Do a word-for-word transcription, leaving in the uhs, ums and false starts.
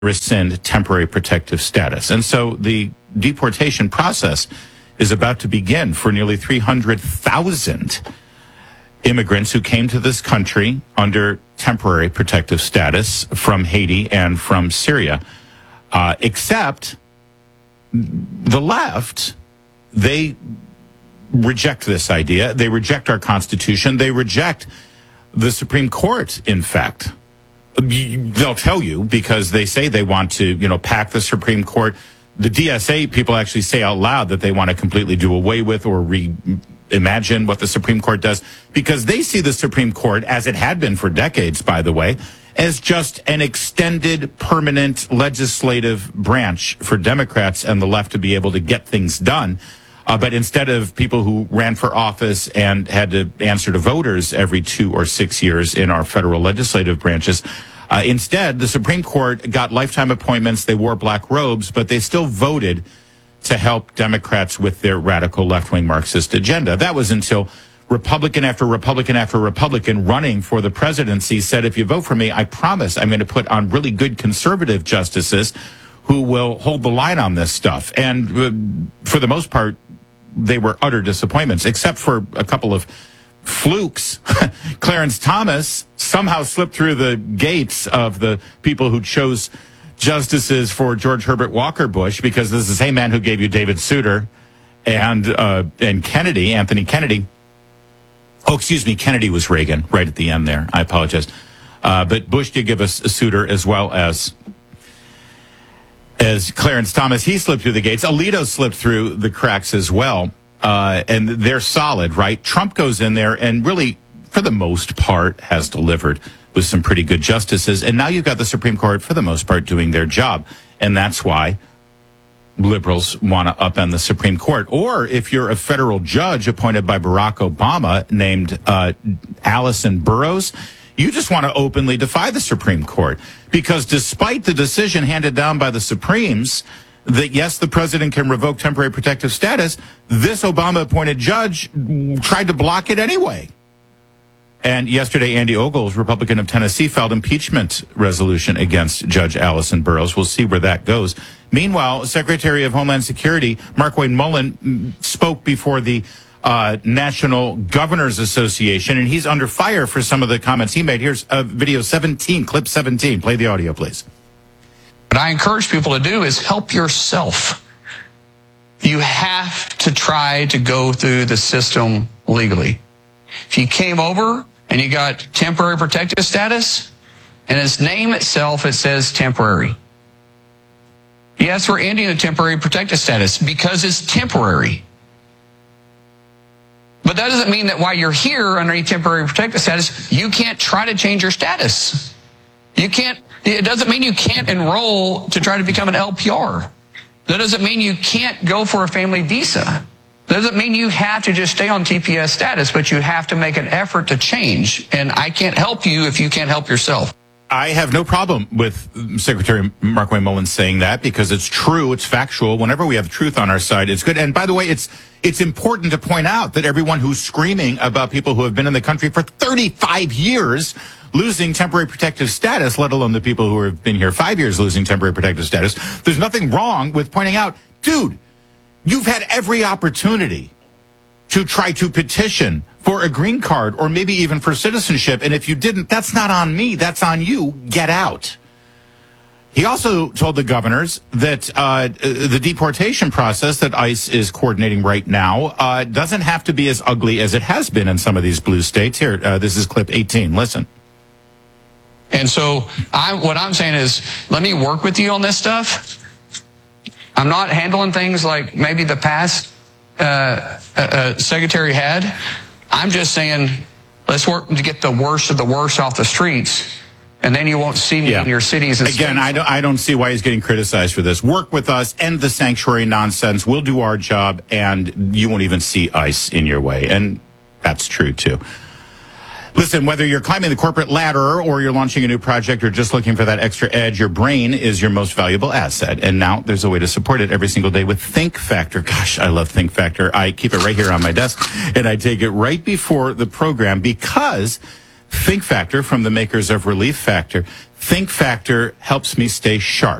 rescind temporary protective status. And so the deportation process is about to begin for nearly three hundred thousand immigrants who came to this country under temporary protective status from Haiti and from Syria. Uh, except the left, they reject this idea. They reject our Constitution. They reject the Supreme Court, in fact. They'll tell you because they say they want to, you know, pack the Supreme Court. The D S A people actually say out loud that they want to completely do away with or reimagine what the Supreme Court does because they see the Supreme Court, as it had been for decades, by the way, as just an extended permanent legislative branch for Democrats and the left to be able to get things done. Uh, but instead of people who ran for office and had to answer to voters every two or six years in our federal legislative branches, uh, instead, the Supreme Court got lifetime appointments. They wore black robes, but they still voted to help Democrats with their radical left-wing Marxist agenda. That was until Republican after Republican after Republican running for the presidency said, if you vote for me, I promise I'm going to put on really good conservative justices who will hold the line on this stuff. And uh, for the most part, they were utter disappointments, except for a couple of flukes. Clarence Thomas somehow slipped through the gates of the people who chose justices for George Herbert Walker Bush, because this is the same man who gave you David Souter and uh, and Kennedy, Anthony Kennedy. Oh, excuse me, Kennedy was Reagan right at the end there. I apologize. Uh, but Bush did give us a Souter as well as as Clarence Thomas. He slipped through the gates. Alito slipped through the cracks as well. Uh, and they're solid, right? Trump goes in there and really, for the most part, has delivered with some pretty good justices. And now you've got the Supreme Court, for the most part, doing their job. And that's why liberals want to upend the Supreme Court. Or if you're a federal judge appointed by Barack Obama named uh, Allison Burroughs, you just want to openly defy the Supreme Court. Because despite the decision handed down by the Supremes that, yes, the president can revoke temporary protective status, this Obama-appointed judge tried to block it anyway. And yesterday, Andy Ogles, Republican of Tennessee, filed impeachment resolution against Judge Allison Burroughs. We'll see where that goes. Meanwhile, Secretary of Homeland Security Markwayne Mullin spoke before the uh, National Governors Association, and he's under fire for some of the comments he made. Here's uh, video seventeen, clip seventeen. Play the audio, please. What I encourage people to do is help yourself. You have to try to go through the system legally. If you came over and you got temporary protective status, and its name itself, it says temporary. Yes, we're ending the temporary protective status because it's temporary. But that doesn't mean that while you're here underneath temporary protective status, you can't try to change your status. You can't, it doesn't mean you can't enroll to try to become an L P R. That doesn't mean you can't go for a family visa. That doesn't mean you have to just stay on T P S status, but you have to make an effort to change. And I can't help you if you can't help yourself. I have no problem with Secretary Markwayne Mullin saying that because it's true, it's factual. Whenever we have truth on our side, it's good. And by the way, it's it's important to point out that everyone who's screaming about people who have been in the country for thirty-five years losing temporary protective status, let alone the people who have been here five years losing temporary protective status, there's nothing wrong with pointing out, dude, you've had every opportunity to try to petition for a green card or maybe even for citizenship. And if you didn't, that's not on me. That's on you. Get out. He also told the governors that uh, the deportation process that ICE is coordinating right now uh, doesn't have to be as ugly as it has been in some of these blue states. Here, uh, this is clip eighteen. Listen. And so I, what I'm saying is, let me work with you on this stuff. I'm not handling things like maybe the past uh, uh, secretary had. I'm just saying, let's work to get the worst of the worst off the streets, and then you won't see me yeah. in your cities. And Again, I don't, I don't see why he's getting criticized for this. Work with us, end the sanctuary nonsense. We'll do our job, and you won't even see ICE in your way. And that's true, too. Listen, whether you're climbing the corporate ladder or you're launching a new project or just looking for that extra edge, your brain is your most valuable asset. And now there's a way to support it every single day with Think Factor. Gosh, I love Think Factor. I keep it right here on my desk, and I take it right before the program because Think Factor, from the makers of Relief Factor, Think Factor helps me stay sharp.